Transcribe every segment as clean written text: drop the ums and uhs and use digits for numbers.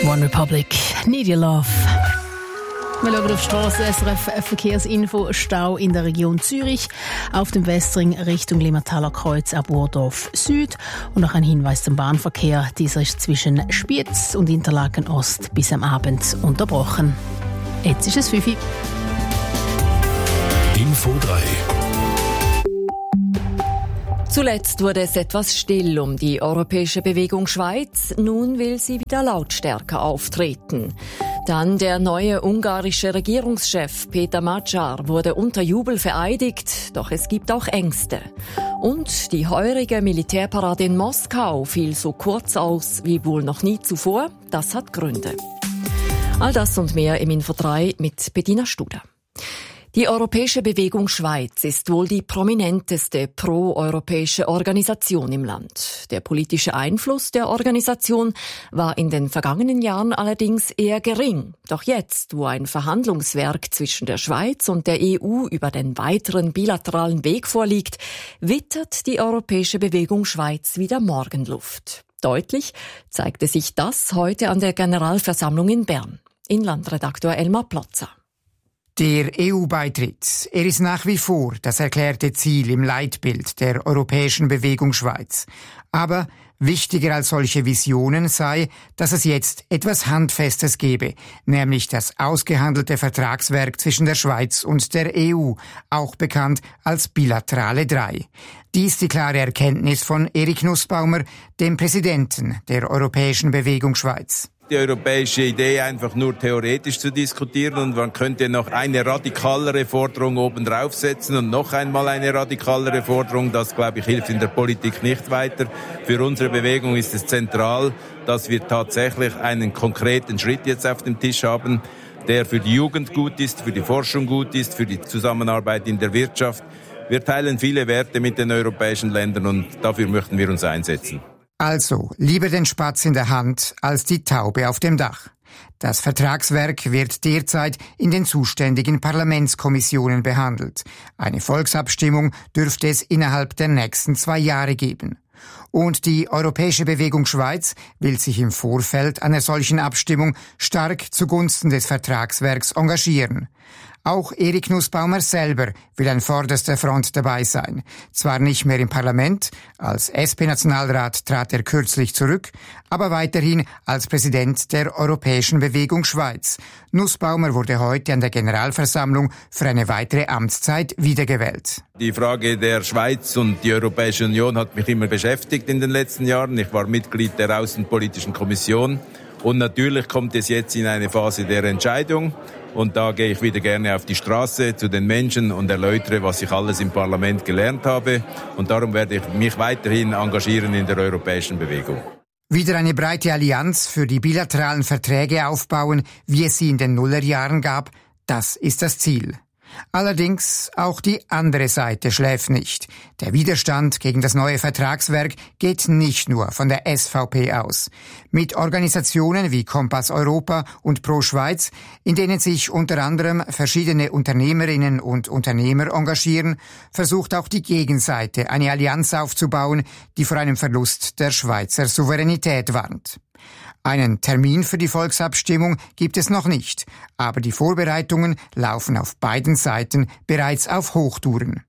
One Republic, Need Your Love. Wir schauen auf die Strasse, SRF Verkehrsinfo, Stau in der Region Zürich, auf dem Westring Richtung Limmertaler Kreuz ab Urdorf Süd und noch ein Hinweis zum Bahnverkehr. Dieser ist zwischen Spiez und Interlaken Ost bis am Abend unterbrochen. Jetzt ist es 5 Uhr. Info 3. Zuletzt wurde es etwas still um die Europäische Bewegung Schweiz. Nun will sie wieder lautstärker auftreten. Dann der neue ungarische Regierungschef Peter Magyar wurde unter Jubel vereidigt, doch es gibt auch Ängste. Und die heurige Militärparade in Moskau fiel so kurz aus wie wohl noch nie zuvor. Das hat Gründe. All das und mehr im Info 3 mit Bettina Studer. Die Europäische Bewegung Schweiz ist wohl die prominenteste pro-europäische Organisation im Land. Der politische Einfluss der Organisation war in den vergangenen Jahren allerdings eher gering. Doch jetzt, wo ein Verhandlungswerk zwischen der Schweiz und der EU über den weiteren bilateralen Weg vorliegt, wittert die Europäische Bewegung Schweiz wieder Morgenluft. Deutlich zeigte sich das heute an der Generalversammlung in Bern. Inlandredaktor Elmar Plotzer. Der EU-Beitritt, er ist nach wie vor das erklärte Ziel im Leitbild der Europäischen Bewegung Schweiz. Aber wichtiger als solche Visionen sei, dass es jetzt etwas Handfestes gebe, nämlich das ausgehandelte Vertragswerk zwischen der Schweiz und der EU, auch bekannt als Bilaterale 3. Dies die klare Erkenntnis von Erik Nussbaumer, dem Präsidenten der Europäischen Bewegung Schweiz. Die europäische Idee einfach nur theoretisch zu diskutieren und man könnte noch eine radikalere Forderung oben draufsetzen und noch einmal eine radikalere Forderung. Das, glaube ich, hilft in der Politik nicht weiter. Für unsere Bewegung ist es zentral, dass wir tatsächlich einen konkreten Schritt jetzt auf dem Tisch haben, der für die Jugend gut ist, für die Forschung gut ist, für die Zusammenarbeit in der Wirtschaft. Wir teilen viele Werte mit den europäischen Ländern und dafür möchten wir uns einsetzen. Also, lieber den Spatz in der Hand als die Taube auf dem Dach. Das Vertragswerk wird derzeit in den zuständigen Parlamentskommissionen behandelt. Eine Volksabstimmung dürfte es innerhalb der nächsten 2 Jahre geben. Und die Europäische Bewegung Schweiz will sich im Vorfeld einer solchen Abstimmung stark zugunsten des Vertragswerks engagieren. Auch Erik Nussbaumer selber will an vorderster Front dabei sein. Zwar nicht mehr im Parlament, als SP-Nationalrat trat er kürzlich zurück, aber weiterhin als Präsident der Europäischen Bewegung Schweiz. Nussbaumer wurde heute an der Generalversammlung für eine weitere Amtszeit wiedergewählt. Die Frage der Schweiz und die Europäische Union hat mich immer beschäftigt in den letzten Jahren. Ich war Mitglied der Außenpolitischen Kommission und natürlich kommt es jetzt in eine Phase der Entscheidung. Und da gehe ich wieder gerne auf die Straße zu den Menschen und erläutere, was ich alles im Parlament gelernt habe. Und darum werde ich mich weiterhin engagieren in der europäischen Bewegung. Wieder eine breite Allianz für die bilateralen Verträge aufbauen, wie es sie in den Nullerjahren gab, das ist das Ziel. Allerdings auch die andere Seite schläft nicht. Der Widerstand gegen das neue Vertragswerk geht nicht nur von der SVP aus. Mit Organisationen wie Kompass Europa und Pro Schweiz, in denen sich unter anderem verschiedene Unternehmerinnen und Unternehmer engagieren, versucht auch die Gegenseite eine Allianz aufzubauen, die vor einem Verlust der Schweizer Souveränität warnt. Einen Termin für die Volksabstimmung gibt es noch nicht, aber die Vorbereitungen laufen auf beiden Seiten bereits auf Hochtouren.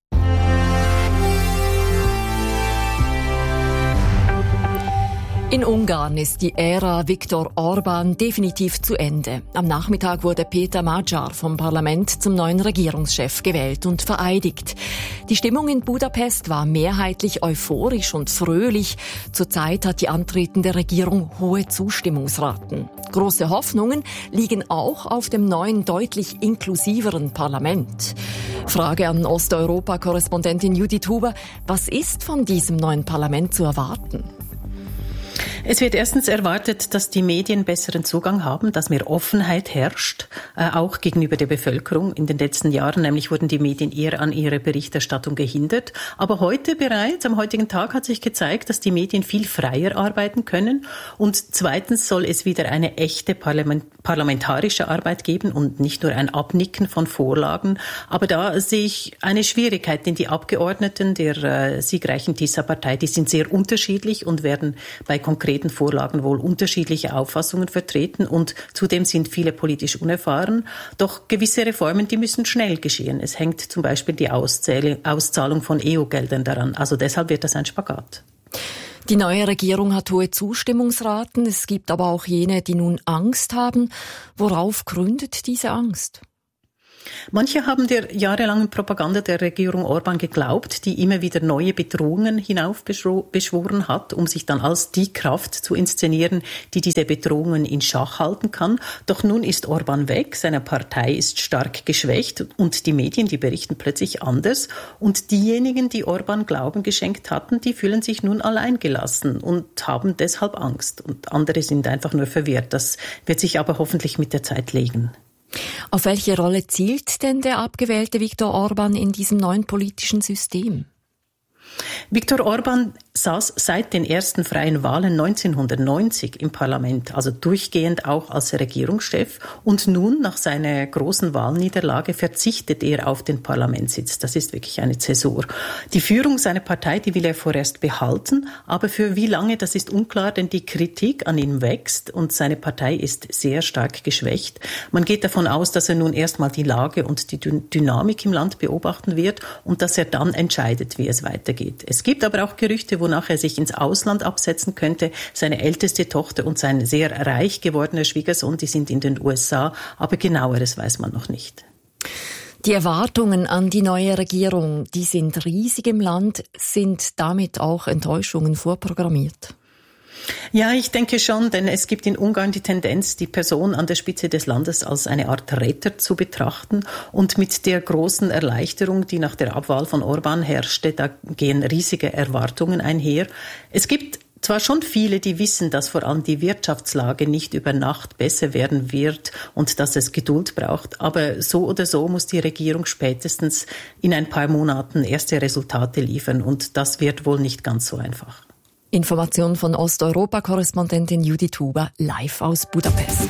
In Ungarn ist die Ära Viktor Orbán definitiv zu Ende. Am Nachmittag wurde Peter Magyar vom Parlament zum neuen Regierungschef gewählt und vereidigt. Die Stimmung in Budapest war mehrheitlich euphorisch und fröhlich. Zurzeit hat die antretende Regierung hohe Zustimmungsraten. Große Hoffnungen liegen auch auf dem neuen, deutlich inklusiveren Parlament. Frage an Osteuropa-Korrespondentin Judith Huber: Was ist von diesem neuen Parlament zu erwarten? Es wird erstens erwartet, dass die Medien besseren Zugang haben, dass mehr Offenheit herrscht, auch gegenüber der Bevölkerung. In den letzten Jahren nämlich wurden die Medien eher an ihrer Berichterstattung gehindert. Aber heute bereits, am heutigen Tag, hat sich gezeigt, dass die Medien viel freier arbeiten können. Und zweitens soll es wieder eine echte parlamentarische Arbeit geben und nicht nur ein Abnicken von Vorlagen. Aber da sehe ich eine Schwierigkeit, denn die Abgeordneten der siegreichen TISA-Partei, die sind sehr unterschiedlich und werden bei konkreten konkreten Vorlagen wohl unterschiedliche Auffassungen vertreten und zudem sind viele politisch unerfahren. Doch gewisse Reformen, die müssen schnell geschehen. Es hängt zum Beispiel die Auszahlung von EU-Geldern daran. Also deshalb wird das ein Spagat. Die neue Regierung hat hohe Zustimmungsraten. Es gibt aber auch jene, die nun Angst haben. Worauf gründet diese Angst? Manche haben der jahrelangen Propaganda der Regierung Orban geglaubt, die immer wieder neue Bedrohungen hinaufbeschworen hat, um sich dann als die Kraft zu inszenieren, die diese Bedrohungen in Schach halten kann. Doch nun ist Orban weg, seine Partei ist stark geschwächt und die Medien, die berichten plötzlich anders. Und diejenigen, die Orban Glauben geschenkt hatten, die fühlen sich nun alleingelassen und haben deshalb Angst. Und andere sind einfach nur verwirrt. Das wird sich aber hoffentlich mit der Zeit legen. Auf welche Rolle zielt denn der abgewählte Viktor Orban in diesem neuen politischen System? Viktor Orban saß seit den ersten freien Wahlen 1990 im Parlament, also durchgehend auch als Regierungschef. Und nun, nach seiner großen Wahlniederlage, verzichtet er auf den Parlamentssitz. Das ist wirklich eine Zäsur. Die Führung seiner Partei, die will er vorerst behalten, aber für wie lange, das ist unklar, denn die Kritik an ihm wächst und seine Partei ist sehr stark geschwächt. Man geht davon aus, dass er nun erstmal die Lage und die Dynamik im Land beobachten wird und dass er dann entscheidet, wie es weitergeht. Es gibt aber auch Gerüchte, wonach er sich ins Ausland absetzen könnte. Seine älteste Tochter und sein sehr reich gewordener Schwiegersohn, die sind in den USA, aber genaueres weiß man noch nicht. Die Erwartungen an die neue Regierung, die sind riesig im Land, sind damit auch Enttäuschungen vorprogrammiert? Ja, ich denke schon, denn es gibt in Ungarn die Tendenz, die Person an der Spitze des Landes als eine Art Retter zu betrachten. Und mit der großen Erleichterung, die nach der Abwahl von Orban herrschte, da gehen riesige Erwartungen einher. Es gibt zwar schon viele, die wissen, dass vor allem die Wirtschaftslage nicht über Nacht besser werden wird und dass es Geduld braucht, aber so oder so muss die Regierung spätestens in ein paar Monaten erste Resultate liefern und das wird wohl nicht ganz so einfach. Information von Osteuropa-Korrespondentin Judith Huber live aus Budapest.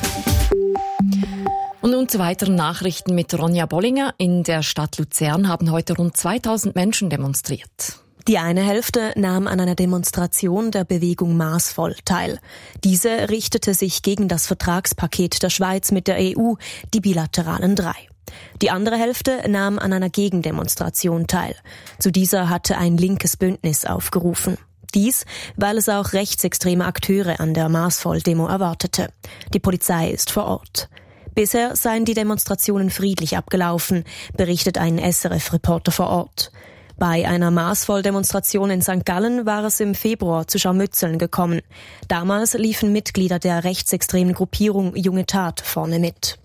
Und nun zu weiteren Nachrichten mit Ronja Bollinger. In der Stadt Luzern haben heute rund 2000 Menschen demonstriert. Die eine Hälfte nahm an einer Demonstration der Bewegung Maßvoll teil. Diese richtete sich gegen das Vertragspaket der Schweiz mit der EU, die bilateralen 3. Die andere Hälfte nahm an einer Gegendemonstration teil. Zu dieser hatte ein linkes Bündnis aufgerufen. Dies, weil es auch rechtsextreme Akteure an der Maßvoll-Demo erwartete. Die Polizei ist vor Ort. Bisher seien die Demonstrationen friedlich abgelaufen, berichtet ein SRF-Reporter vor Ort. Bei einer Maßvoll-Demonstration in St. Gallen war es im Februar zu Scharmützeln gekommen. Damals liefen Mitglieder der rechtsextremen Gruppierung Junge Tat vorne mit.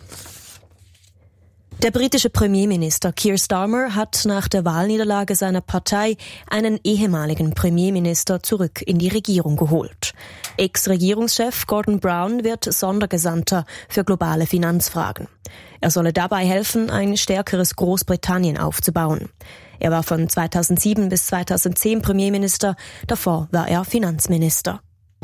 Der britische Premierminister Keir Starmer hat nach der Wahlniederlage seiner Partei einen ehemaligen Premierminister zurück in die Regierung geholt. Ex-Regierungschef Gordon Brown wird Sondergesandter für globale Finanzfragen. Er solle dabei helfen, ein stärkeres Großbritannien aufzubauen. Er war von 2007 bis 2010 Premierminister, davor war er Finanzminister.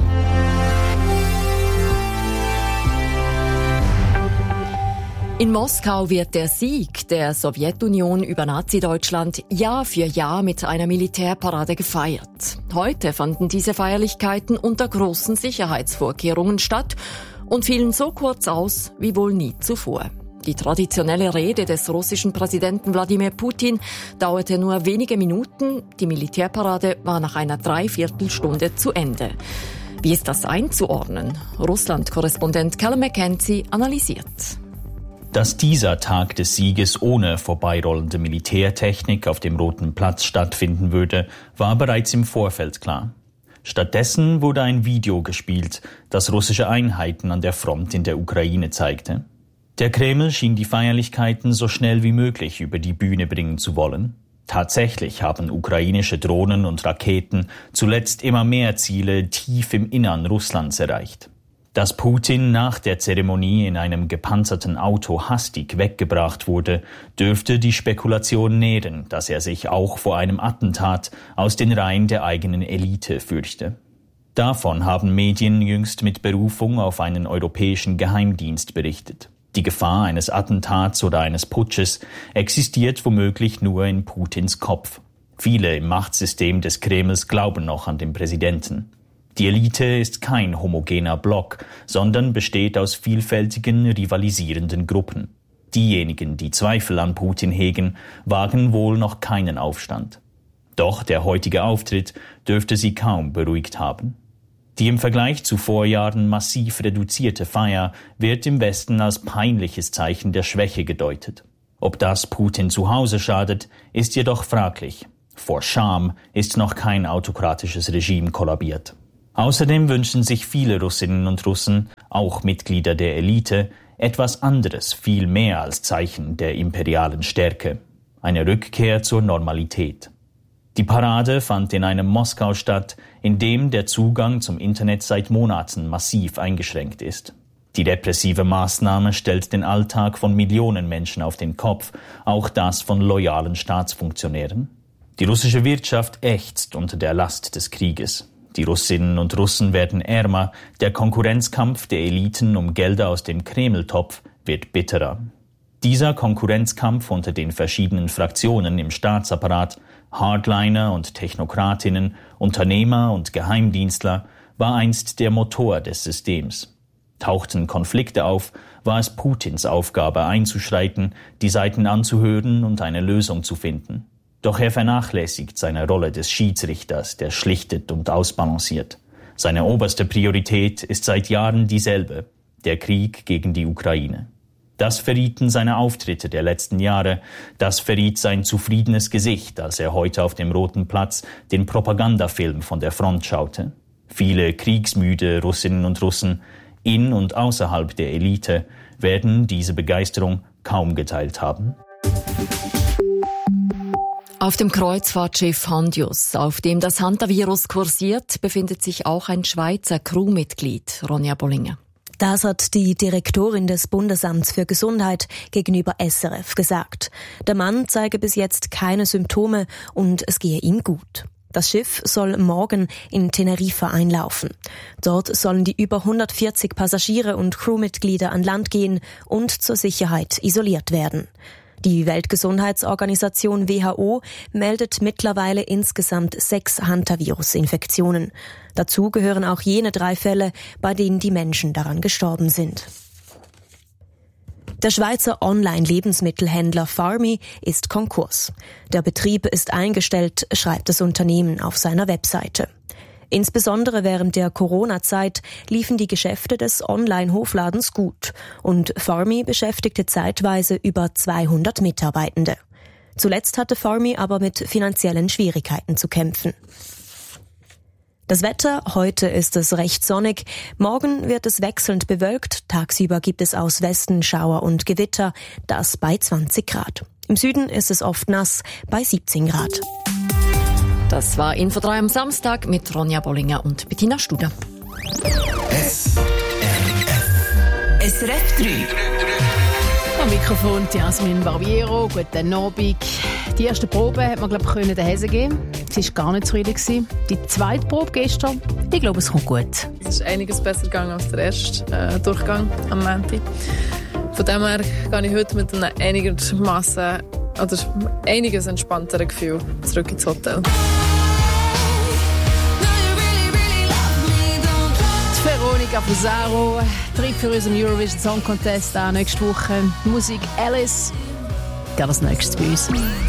In Moskau wird der Sieg der Sowjetunion über Nazi-Deutschland Jahr für Jahr mit einer Militärparade gefeiert. Heute fanden diese Feierlichkeiten unter großen Sicherheitsvorkehrungen statt und fielen so kurz aus wie wohl nie zuvor. Die traditionelle Rede des russischen Präsidenten Wladimir Putin dauerte nur wenige Minuten. Die Militärparade war nach einer Dreiviertelstunde zu Ende. Wie ist das einzuordnen? Russland-Korrespondent Callum McKenzie analysiert. Dass dieser Tag des Sieges ohne vorbeirollende Militärtechnik auf dem Roten Platz stattfinden würde, war bereits im Vorfeld klar. Stattdessen wurde ein Video gespielt, das russische Einheiten an der Front in der Ukraine zeigte. Der Kreml schien die Feierlichkeiten so schnell wie möglich über die Bühne bringen zu wollen. Tatsächlich haben ukrainische Drohnen und Raketen zuletzt immer mehr Ziele tief im Innern Russlands erreicht. Dass Putin nach der Zeremonie in einem gepanzerten Auto hastig weggebracht wurde, dürfte die Spekulation nähren, dass er sich auch vor einem Attentat aus den Reihen der eigenen Elite fürchte. Davon haben Medien jüngst mit Berufung auf einen europäischen Geheimdienst berichtet. Die Gefahr eines Attentats oder eines Putsches existiert womöglich nur in Putins Kopf. Viele im Machtsystem des Kremls glauben noch an den Präsidenten. Die Elite ist kein homogener Block, sondern besteht aus vielfältigen, rivalisierenden Gruppen. Diejenigen, die Zweifel an Putin hegen, wagen wohl noch keinen Aufstand. Doch der heutige Auftritt dürfte sie kaum beruhigt haben. Die im Vergleich zu Vorjahren massiv reduzierte Feier wird im Westen als peinliches Zeichen der Schwäche gedeutet. Ob das Putin zu Hause schadet, ist jedoch fraglich. Vor Scham ist noch kein autokratisches Regime kollabiert. Außerdem wünschen sich viele Russinnen und Russen, auch Mitglieder der Elite, etwas anderes, viel mehr als Zeichen der imperialen Stärke. Eine Rückkehr zur Normalität. Die Parade fand in einem Moskau statt, in dem der Zugang zum Internet seit Monaten massiv eingeschränkt ist. Die repressive Maßnahme stellt den Alltag von Millionen Menschen auf den Kopf, auch das von loyalen Staatsfunktionären. Die russische Wirtschaft ächzt unter der Last des Krieges. Die Russinnen und Russen werden ärmer, der Konkurrenzkampf der Eliten um Gelder aus dem Kremltopf wird bitterer. Dieser Konkurrenzkampf unter den verschiedenen Fraktionen im Staatsapparat, Hardliner und Technokratinnen, Unternehmer und Geheimdienstler, war einst der Motor des Systems. Tauchten Konflikte auf, war es Putins Aufgabe einzuschreiten, die Seiten anzuhören und eine Lösung zu finden. Doch er vernachlässigt seine Rolle des Schiedsrichters, der schlichtet und ausbalanciert. Seine oberste Priorität ist seit Jahren dieselbe: der Krieg gegen die Ukraine. Das verrieten seine Auftritte der letzten Jahre, das verriet sein zufriedenes Gesicht, als er heute auf dem Roten Platz den Propagandafilm von der Front schaute. Viele kriegsmüde Russinnen und Russen in und außerhalb der Elite werden diese Begeisterung kaum geteilt haben. Auf dem Kreuzfahrtschiff Handius, auf dem das Hantavirus kursiert, befindet sich auch ein Schweizer Crewmitglied, Ronja Bollinger. Das hat die Direktorin des Bundesamts für Gesundheit gegenüber SRF gesagt. Der Mann zeige bis jetzt keine Symptome und es gehe ihm gut. Das Schiff soll morgen in Teneriffa einlaufen. Dort sollen die über 140 Passagiere und Crewmitglieder an Land gehen und zur Sicherheit isoliert werden. Die Weltgesundheitsorganisation WHO meldet mittlerweile insgesamt 6 Hantavirus-Infektionen. Dazu gehören auch jene 3 Fälle, bei denen die Menschen daran gestorben sind. Der Schweizer Online-Lebensmittelhändler Farmy ist Konkurs. Der Betrieb ist eingestellt, schreibt das Unternehmen auf seiner Webseite. Insbesondere während der Corona-Zeit liefen die Geschäfte des Online-Hofladens gut und Farmy beschäftigte zeitweise über 200 Mitarbeitende. Zuletzt hatte Farmy aber mit finanziellen Schwierigkeiten zu kämpfen. Das Wetter: heute ist es recht sonnig, morgen wird es wechselnd bewölkt, tagsüber gibt es aus Westen Schauer und Gewitter, das bei 20 Grad. Im Süden ist es oft nass, bei 17 Grad. Das war Info 3 am Samstag mit Ronja Bollinger und Bettina Studer. SRF 3. Am Mikrofon Jasmin Barbiero, guten Abend. Die erste Probe hat man, glaube ich, daheim geben. Sie war gar nicht zufrieden. Die zweite Probe gestern, ich glaube, es kommt gut. Es ist einiges besser gegangen als der erste Durchgang am Montag. Von dem her gehe ich heute mit einem einiges entspannteren Gefühl zurück ins Hotel. Veronica Fusaro tritt für unseren Eurovision Song Contest an nächste Woche. Musik Alice. Geht als nächstes bei uns.